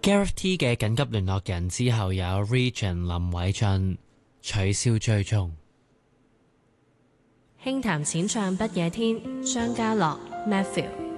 Gareth T 嘅緊急聯絡人之後有 Region 林偉俊取消追蹤。 輕談淺唱不夜天，張家樂 Matthew。